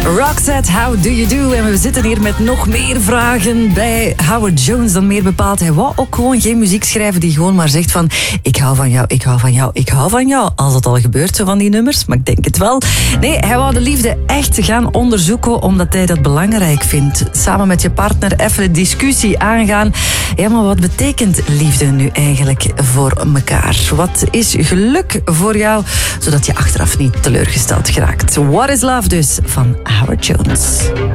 Roxette, how do you do? En we zitten hier met nog meer vragen bij Howard Jones dan meer bepaald. Hij wou ook gewoon geen muziek schrijven die gewoon maar zegt van ik hou van jou, ik hou van jou, ik hou van jou. Als het al gebeurt zo van die nummers, maar ik denk het wel. Nee, hij wou de liefde echt gaan onderzoeken omdat hij dat belangrijk vindt. Samen met je partner even de discussie aangaan. Ja, maar wat betekent liefde nu eigenlijk voor elkaar? Wat is geluk voor jou, zodat je achteraf niet teleurgesteld geraakt? What is Love dus van Howard Jones.